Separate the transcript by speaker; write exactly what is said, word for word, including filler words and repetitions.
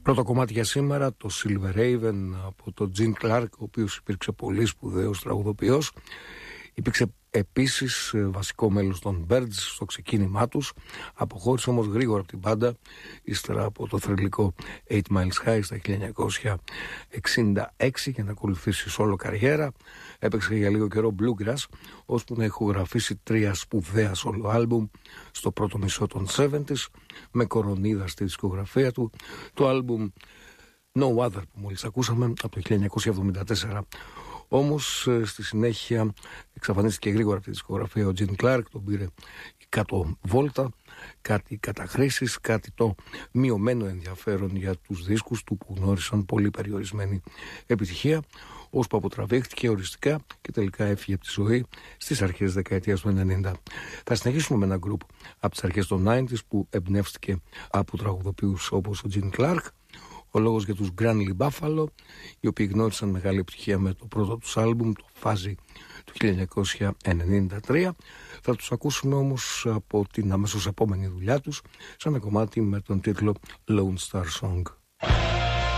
Speaker 1: Πρώτο κομμάτι για σήμερα, το Silver Raven από τον Gene Clark, ο οποίος υπήρξε πολύ σπουδαίος τραγουδοποιός. Υπήρξε επίσης βασικό μέλος των Birds στο ξεκίνημά τους. Αποχώρησε όμως γρήγορα από την μπάντα ύστερα από το θρυλικό Eight Miles High στα χίλια εννιακόσια εξήντα έξι για να ακολουθήσει σόλο καριέρα. Έπαιξε για λίγο καιρό bluegrass, ώσπου να ηχογραφήσει τρία σπουδαία σόλο άλμπουμ στο πρώτο μισό των εβδομήντα με κορονίδα στη δισκογραφία του. Το άλμπουμ No Other που μόλις ακούσαμε από το χίλια εννιακόσια εβδομήντα τέσσερα. Όμως στη συνέχεια εξαφανίστηκε γρήγορα από τη δισκογραφία ο Gene Clark, τον πήρε η κάτω βόλτα, κάτι καταχρήσεις, κάτι το μειωμένο ενδιαφέρον για τους δίσκους του που γνώρισαν πολύ περιορισμένη επιτυχία, ώσπου αποτραβήχτηκε οριστικά και τελικά έφυγε από τη ζωή στις αρχές της δεκαετίας του ενενήντα. Θα συνεχίσουμε με ένα γκρουπ από τις αρχές των ενενήντα που εμπνεύστηκε από τραγουδοποιούς όπως ο Gene Clark. Ο λόγος για τους Granley Buffalo, οι οποίοι γνώρισαν μεγάλη επιτυχία με το πρώτο τους άλμπουμ, το Fuzzy του χίλια εννιακόσια ενενήντα τρία. Θα τους ακούσουμε όμως από την αμέσως επόμενη δουλειά τους, σαν ένα κομμάτι με τον τίτλο Lone Star Song.